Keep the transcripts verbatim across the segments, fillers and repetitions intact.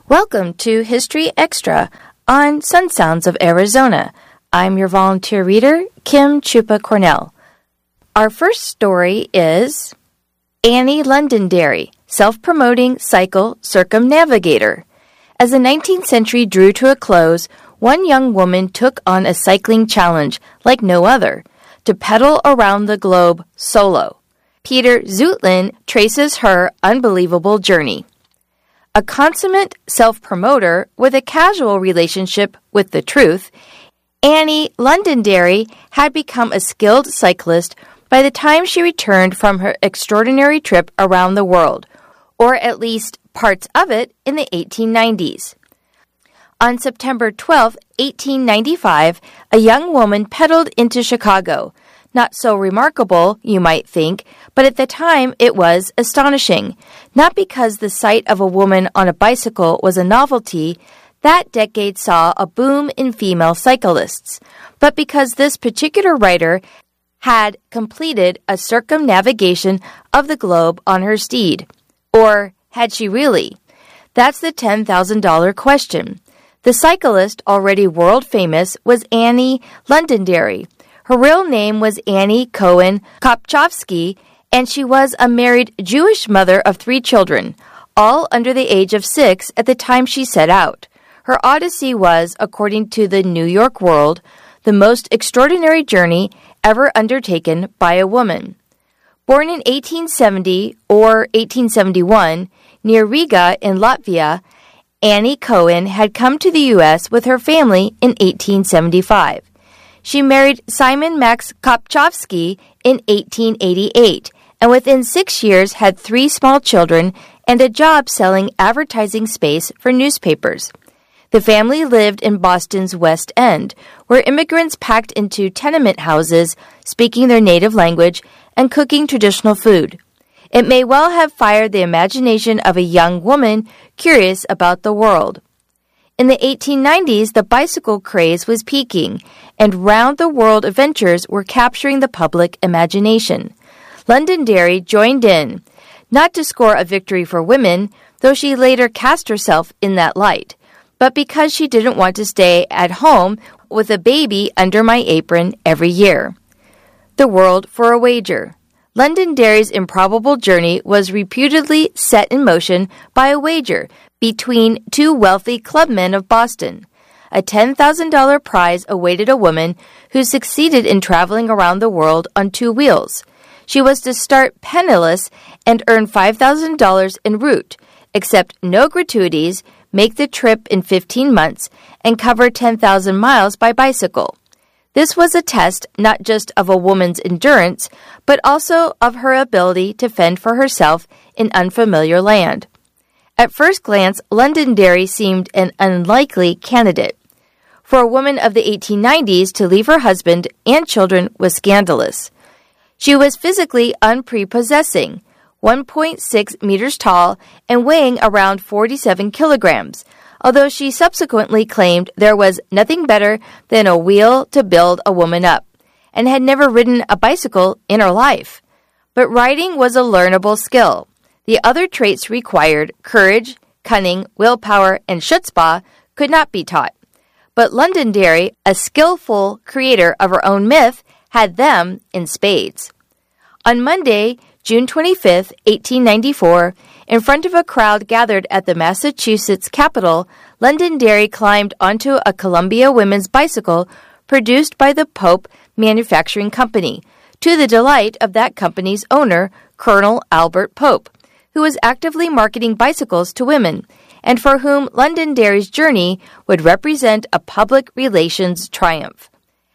Welcome to History Extra on Sun Sounds of Arizona. I'm your volunteer reader, Kim Chupa Cornell. Our first story is Annie Londonderry, self-promoting cycle circumnavigator. As the nineteenth century drew to a close, one young woman took on a cycling challenge like no other, to pedal around the globe solo. Peter Zutlin traces her unbelievable journey. A consummate self-promoter with a casual relationship with the truth, Annie Londonderry had become a skilled cyclist by the time she returned from her extraordinary trip around the world, or at least parts of it, in the eighteen nineties. On September twelfth, eighteen ninety-five, a young woman pedaled into Chicago. Not so remarkable, you might think, but at the time it was astonishing. Not because the sight of a woman on a bicycle was a novelty, that decade saw a boom in female cyclists, but because this particular writer had completed a circumnavigation of the globe on her steed. Or had she really? That's the ten thousand dollars question. The cyclist, already world famous, was Annie Londonderry. Her real name was Annie Cohen Kopchovsky, and she was a married Jewish mother of three children, all under the age of six at the time she set out. Her odyssey was, according to the New York World, the most extraordinary journey ever undertaken by a woman. Born in eighteen seventy or eighteen seventy-one, near Riga in Latvia, Annie Cohen had come to the U S with her family in eighteen seventy-five. She married Simon Max Kopchovsky in eighteen eighty-eight, and within six years had three small children and a job selling advertising space for newspapers. The family lived in Boston's West End, where immigrants packed into tenement houses, speaking their native language and cooking traditional food. It may well have fired the imagination of a young woman curious about the world. In the eighteen nineties, the bicycle craze was peaking, and round-the-world adventures were capturing the public imagination. Londonderry joined in, not to score a victory for women, though she later cast herself in that light, but because she didn't want to stay at home with a baby under my apron every year. The world for a wager. Londonderry's improbable journey was reputedly set in motion by a wager between two wealthy clubmen of Boston. A ten thousand dollars prize awaited a woman who succeeded in traveling around the world on two wheels. She was to start penniless and earn five thousand dollars en route, accept no gratuities, make the trip in fifteen months, and cover ten thousand miles by bicycle. This was a test not just of a woman's endurance, but also of her ability to fend for herself in unfamiliar land. At first glance, Londonderry seemed an unlikely candidate. For a woman of the eighteen nineties to leave her husband and children was scandalous. She was physically unprepossessing, one point six meters tall and weighing around forty-seven kilograms, although she subsequently claimed there was nothing better than a wheel to build a woman up, and had never ridden a bicycle in her life. But riding was a learnable skill. The other traits required, courage, cunning, willpower, and chutzpah, could not be taught. But Londonderry, a skillful creator of her own myth, had them in spades. On Monday, June twenty-fifth, eighteen ninety-four, in front of a crowd gathered at the Massachusetts Capitol, Londonderry climbed onto a Columbia women's bicycle produced by the Pope Manufacturing Company, to the delight of that company's owner, Colonel Albert Pope, who was actively marketing bicycles to women, and for whom Londonderry's journey would represent a public relations triumph.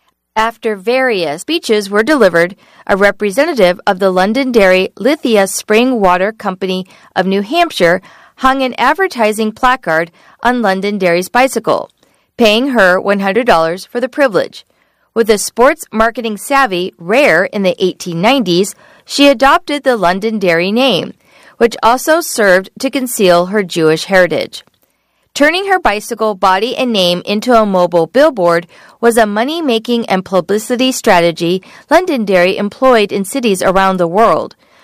After various speeches were delivered, a representative of the Londonderry Lithia Spring Water Company of New Hampshire hung an advertising placard on Londonderry's bicycle, paying her one hundred dollars for the privilege. With a sports marketing savvy rare in the eighteen nineties, she adopted the Londonderry name, which also served to conceal her Jewish heritage. Turning her bicycle body and name into a mobile billboard was a money-making and publicity strategy Londonderry employed in cities around the world.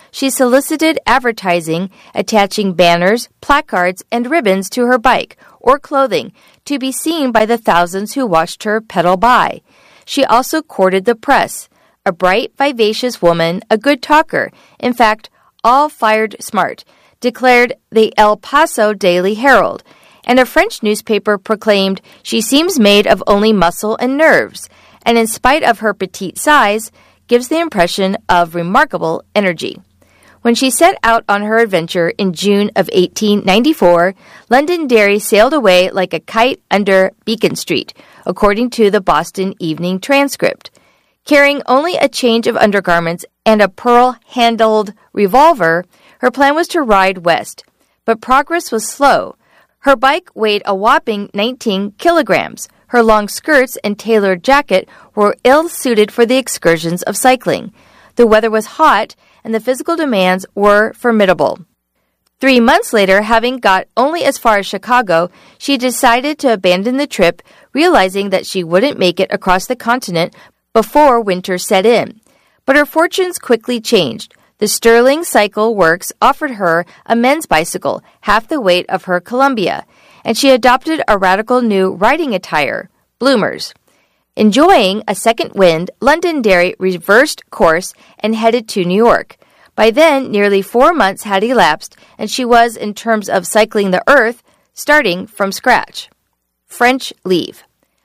she solicited advertising, attaching banners, placards, and ribbons to her bike or clothing to be seen by the thousands who watched her pedal by. She also courted the press, a bright, vivacious woman, a good talker, in fact, all fired smart, declared the El Paso Daily Herald, and a French newspaper proclaimed she seems made of only muscle and nerves, and in spite of her petite size, gives the impression of remarkable energy. When she set out on her adventure in June of eighteen ninety-four, Londonderry sailed away like a kite under Beacon Street, according to the Boston Evening Transcript. Carrying only a change of undergarments and a pearl-handled revolver, her plan was to ride west, but progress was slow. Her bike weighed a whopping nineteen kilograms. Her long skirts and tailored jacket were ill-suited for the excursions of cycling. The weather was hot, and the physical demands were formidable. Three months later, having got only as far as Chicago, she decided to abandon the trip, realizing that she wouldn't make it across the continent before winter set in. But her fortunes quickly changed. The Sterling Cycle Works offered her a men's bicycle, half the weight of her Columbia, and she adopted a radical new riding attire, bloomers. Enjoying a second wind, Londonderry reversed course and headed to New York. By then, nearly four months had elapsed, and she was, in terms of cycling the earth, starting from scratch. French leave.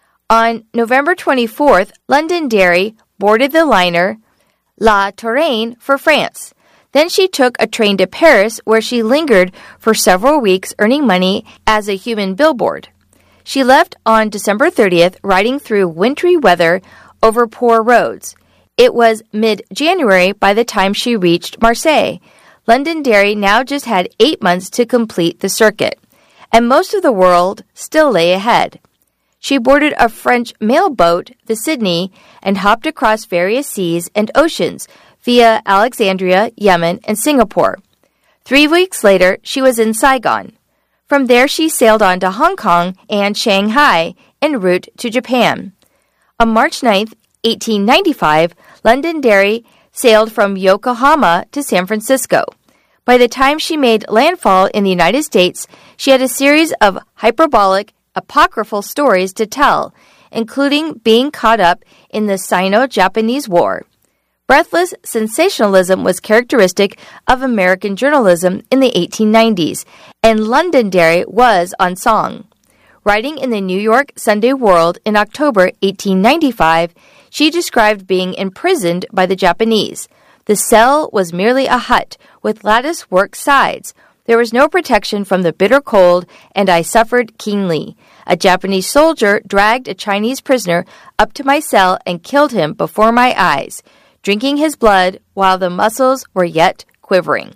On November twenty-fourth, Londonderry boarded the liner La Touraine for France. Then she took a train to Paris, where she lingered for several weeks earning money as a human billboard. She left on December thirtieth, riding through wintry weather over poor roads. It was mid-January by the time she reached Marseille. Londonderry now just had eight months to complete the circuit, and most of the world still lay ahead. She boarded a French mail boat, the Sydney, and hopped across various seas and oceans via Alexandria, Yemen, and Singapore. Three weeks later, she was in Saigon. From there, she sailed on to Hong Kong and Shanghai en route to Japan. On March ninth, eighteen ninety-five, Londonderry sailed from Yokohama to San Francisco. By the time she made landfall in the United States, she had a series of hyperbolic, apocryphal stories to tell, including being caught up in the Sino-Japanese War. Breathless sensationalism was characteristic of American journalism in the eighteen nineties, and Londonderry was on song. Writing in the New York Sunday World in October eighteen ninety-five, she described being imprisoned by the Japanese. The cell was merely a hut with lattice-work sides. There was no protection from the bitter cold, and I suffered keenly. A Japanese soldier dragged a Chinese prisoner up to my cell and killed him before my eyes, drinking his blood while the muscles were yet quivering.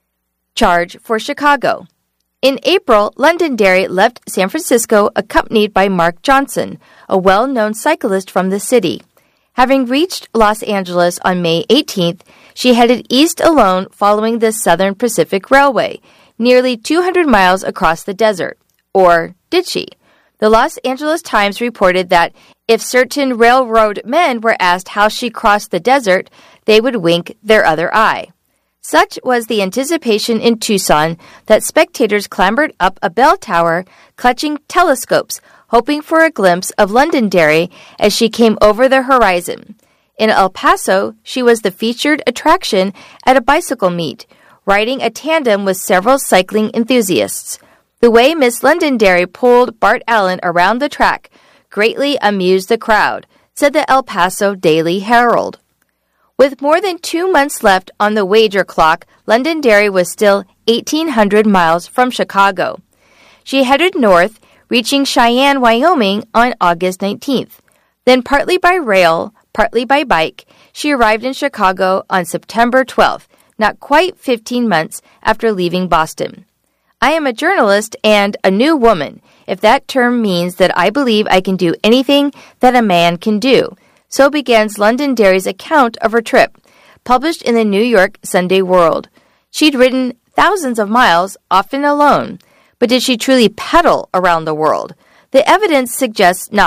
Charge for Chicago. In April, Londonderry left San Francisco accompanied by Mark Johnson, a well-known cyclist from the city. Having reached Los Angeles on May eighteenth, she headed east alone following the Southern Pacific Railway, nearly two hundred miles across the desert. Or did she? The Los Angeles Times reported that if certain railroad men were asked how she crossed the desert, they would wink their other eye. Such was the anticipation in Tucson that spectators clambered up a bell tower, clutching telescopes, hoping for a glimpse of Londonderry as she came over the horizon. In El Paso, she was the featured attraction at a bicycle meet, riding a tandem with several cycling enthusiasts. The way Miss Londonderry pulled Bart Allen around the track greatly amused the crowd, said the El Paso Daily Herald. With more than two months left on the wager clock, Londonderry was still eighteen hundred miles from Chicago. She headed north, reaching Cheyenne, Wyoming on August nineteenth. Then partly by rail, partly by bike, she arrived in Chicago on September twelfth, not quite fifteen months after leaving Boston. I am a journalist and a new woman, if that term means that I believe I can do anything that a man can do. So begins Londonderry's account of her trip, published in the New York Sunday World. She'd ridden thousands of miles, often alone. But did she truly pedal around the world? The evidence suggests not,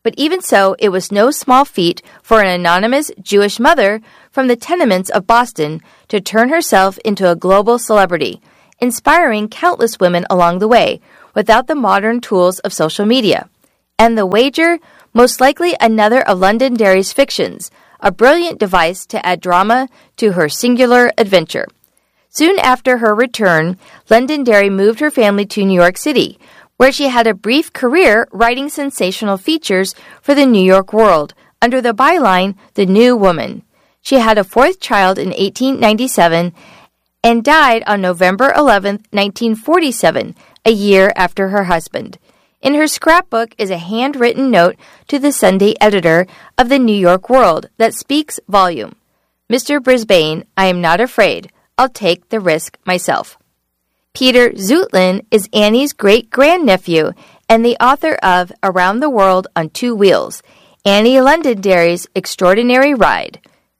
But even so, it was no small feat for an anonymous Jewish mother from the tenements of Boston to turn herself into a global celebrity, inspiring countless women along the way without the modern tools of social media. And the wager, most likely another of Londonderry's fictions, a brilliant device to add drama to her singular adventure. Soon after her return, Londonderry moved her family to New York City, where she had a brief career writing sensational features for the New York World under the byline The New Woman. She had a fourth child in eighteen ninety-seven and died on November eleventh, nineteen forty-seven, a year after her husband. In her scrapbook is a handwritten note to the Sunday editor of the New York World that speaks volume. Mister Brisbane, I am not afraid. I'll take the risk myself. Peter Zutlin is Annie's great-grandnephew and the author of Around the World on Two Wheels, Annie Londonderry's Extraordinary Ride.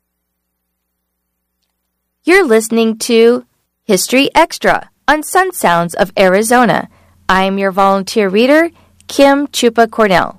You're listening to History Extra on Sun Sounds of Arizona. I'm your volunteer reader, Kim Chupa Cornell.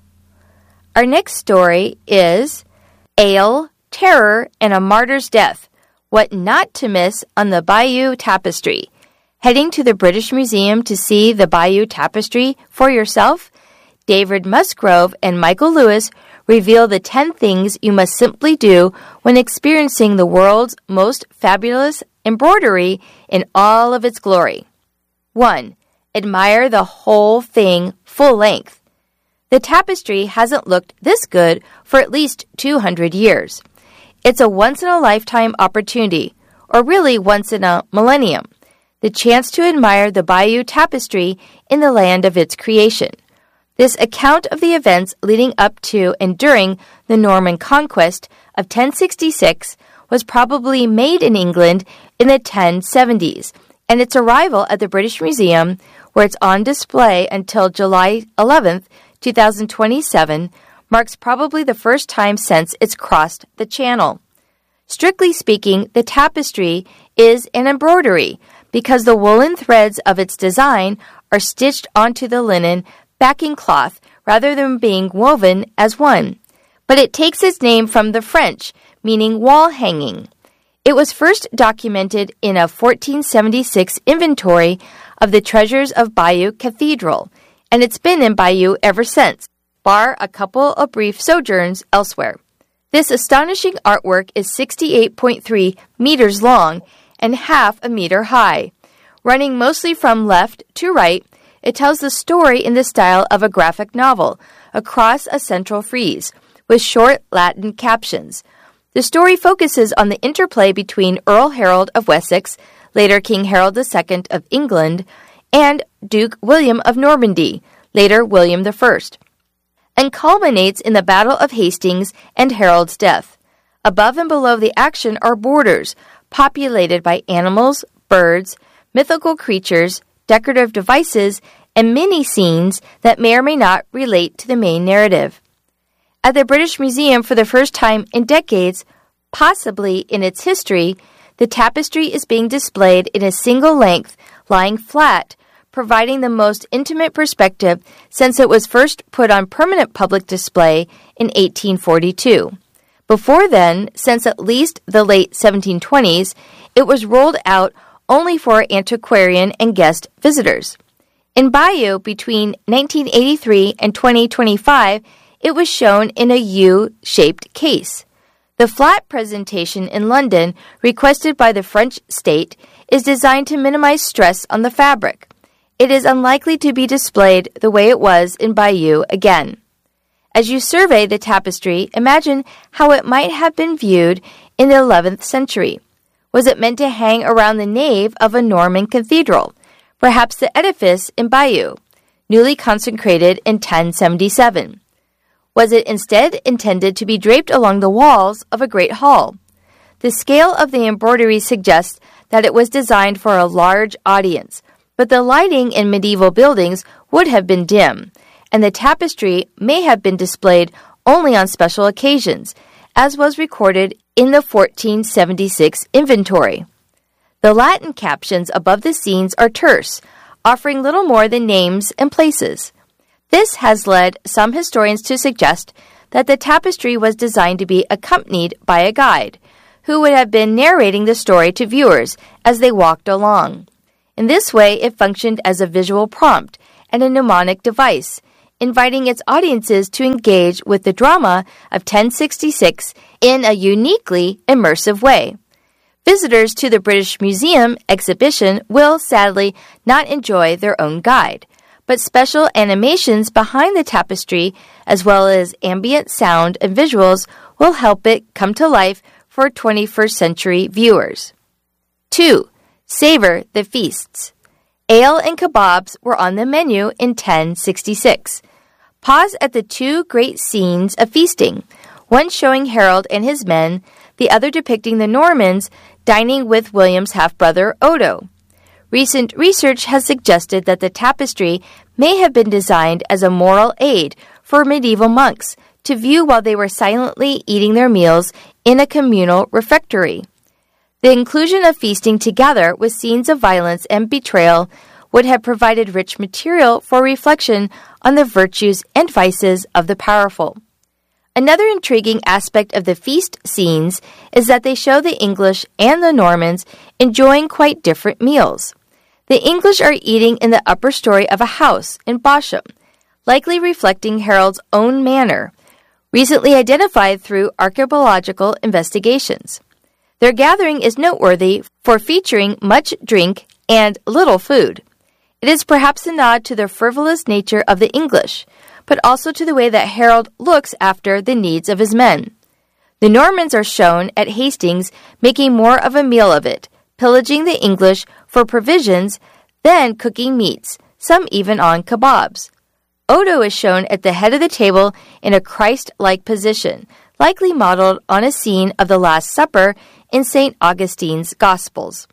Our next story is Ale, Terror, and a Martyr's Death, What Not to Miss on the Bayeux Tapestry. Heading to the British Museum to see the Bayeux Tapestry for yourself? David Musgrove and Michael Lewis reveal the ten things you must simply do when experiencing the world's most fabulous embroidery in all of its glory. one. Admire the whole thing full length. The tapestry hasn't looked this good for at least two hundred years. It's a once-in-a-lifetime opportunity, or really once in a millennium, the chance to admire the Bayeux Tapestry in the land of its creation. This account of the events leading up to and during the Norman Conquest of ten sixty-six was probably made in England in the ten seventies, and its arrival at the British Museum, where it's on display until July eleventh, twenty twenty-seven, marks probably the first time since it's crossed the channel. Strictly speaking, the tapestry is an embroidery because the woolen threads of its design are stitched onto the linen backing cloth rather than being woven as one. But it takes its name from the French, meaning wall hanging. It was first documented in a fourteen seventy-six inventory of the treasures of Bayeux Cathedral, and it's been in Bayeux ever since, bar a couple of brief sojourns elsewhere. This astonishing artwork is sixty-eight point three meters long and half a meter high. Running mostly from left to right, it tells the story in the style of a graphic novel across a central frieze, with short Latin captions. The story focuses on the interplay between Earl Harold of Wessex, later King Harold the Second of England, and Duke William of Normandy, later William the First, and culminates in the Battle of Hastings and Harold's death. Above and below the action are borders, populated by animals, birds, mythical creatures, decorative devices, and mini-scenes that may or may not relate to the main narrative. At the British Museum, for the first time in decades, possibly in its history, the tapestry is being displayed in a single length, lying flat, providing the most intimate perspective since it was first put on permanent public display in eighteen forty-two. Before then, since at least the late seventeen twenties, it was rolled out only for antiquarian and guest visitors. In Bayeux, between nineteen eighty-three and twenty twenty-five, it was shown in a U-shaped case. The flat presentation in London, requested by the French state, is designed to minimize stress on the fabric. It is unlikely to be displayed the way it was in Bayeux again. As you survey the tapestry, imagine how it might have been viewed in the eleventh century. Was it meant to hang around the nave of a Norman cathedral, perhaps the edifice in Bayeux, newly consecrated in ten seventy-seven? Was it instead intended to be draped along the walls of a great hall? The scale of the embroidery suggests that it was designed for a large audience, but the lighting in medieval buildings would have been dim, and the tapestry may have been displayed only on special occasions, as was recorded in the fourteen seventy-six inventory. The Latin captions above the scenes are terse, offering little more than names and places. This has led some historians to suggest that the tapestry was designed to be accompanied by a guide, who would have been narrating the story to viewers as they walked along. In this way, it functioned as a visual prompt and a mnemonic device, inviting its audiences to engage with the drama of ten sixty-six in a uniquely immersive way. Visitors to the British Museum exhibition will sadly not enjoy their own guide, but special animations behind the tapestry, as well as ambient sound and visuals, will help it come to life for twenty-first century viewers. two. Savor the feasts. Ale and kebabs were on the menu in ten sixty-six. Pause at the two great scenes of feasting, one showing Harold and his men, the other depicting the Normans dining with William's half-brother Odo. Recent research has suggested that the tapestry may have been designed as a moral aid for medieval monks to view while they were silently eating their meals in a communal refectory. The inclusion of feasting together with scenes of violence and betrayal would have provided rich material for reflection on the virtues and vices of the powerful. Another intriguing aspect of the feast scenes is that they show the English and the Normans enjoying quite different meals. The English are eating in the upper story of a house in Bosham, likely reflecting Harold's own manor, recently identified through archaeological investigations. Their gathering is noteworthy for featuring much drink and little food. It is perhaps a nod to the frivolous nature of the English, but also to the way that Harold looks after the needs of his men. The Normans are shown at Hastings making more of a meal of it, pillaging the English for provisions, then cooking meats, some even on kebabs. Odo is shown at the head of the table in a Christ-like position, likely modeled on a scene of the Last Supper in Saint Augustine's Gospels.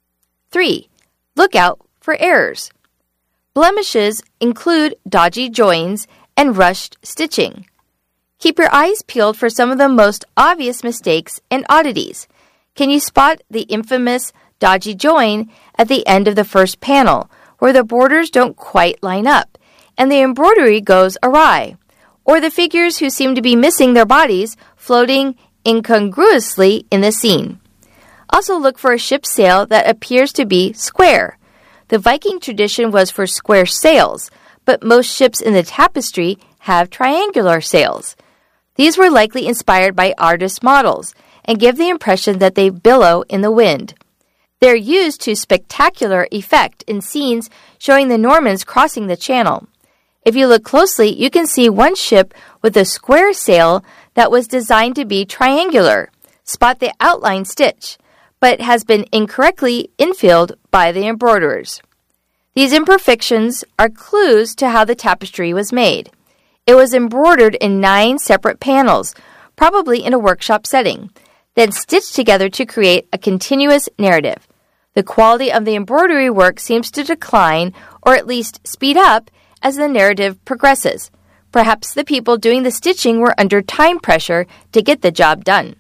three. Look out for errors. Blemishes include dodgy joins and rushed stitching. Keep your eyes peeled for some of the most obvious mistakes and oddities. Can you spot the infamous dodgy join at the end of the first panel, where the borders don't quite line up and the embroidery goes awry, or the figures who seem to be missing their bodies floating incongruously in the scene? Also look for a ship's sail that appears to be square. The Viking tradition was for square sails, but most ships in the tapestry have triangular sails. These were likely inspired by artist models and give the impression that they billow in the wind. They're used to spectacular effect in scenes showing the Normans crossing the channel. If you look closely, you can see one ship with a square sail that was designed to be triangular. Spot the outline stitch, but has been incorrectly infilled by the embroiderers. These imperfections are clues to how the tapestry was made. It was embroidered in nine separate panels, probably in a workshop setting, then stitched together to create a continuous narrative. The quality of the embroidery work seems to decline, or at least speed up, as the narrative progresses. Perhaps the people doing the stitching were under time pressure to get the job done.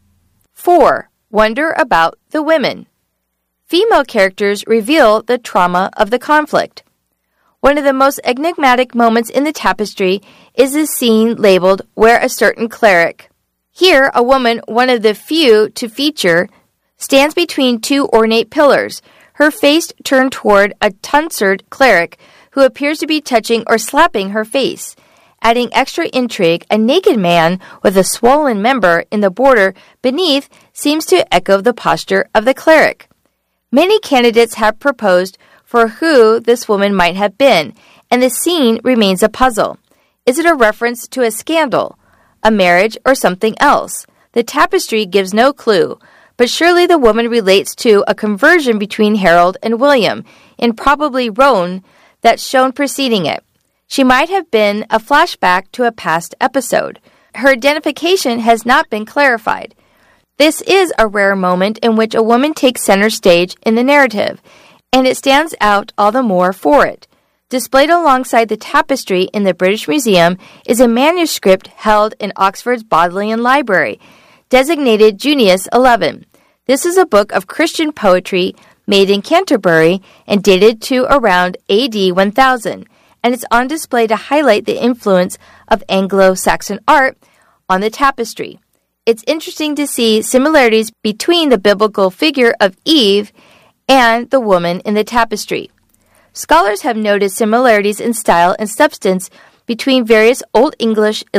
four. Wonder about the women. Female characters reveal the trauma of the conflict. One of the most enigmatic moments in the tapestry is the scene labeled "Where a Certain Cleric." Here, a woman, one of the few to feature, stands between two ornate pillars, her face turned toward a tonsured cleric who appears to be touching or slapping her face. Adding extra intrigue, a naked man with a swollen member in the border beneath seems to echo the posture of the cleric. Many candidates have proposed for who this woman might have been, and the scene remains a puzzle. Is it a reference to a scandal, a marriage, or something else? The tapestry gives no clue, but surely the woman relates to a conversion between Harold and William, in probably Roan, that's shown preceding it. She might have been a flashback to a past episode. Her identification has not been clarified. This is a rare moment in which a woman takes center stage in the narrative, and it stands out all the more for it. Displayed alongside the tapestry in the British Museum is a manuscript held in Oxford's Bodleian Library, designated Junius eleven. This is a book of Christian poetry made in Canterbury and dated to around A D one thousand, and it's on display to highlight the influence of Anglo-Saxon art on the tapestry. It's interesting to see similarities between the biblical figure of Eve and the woman in the tapestry. Scholars have noted similarities in style and substance between various Old English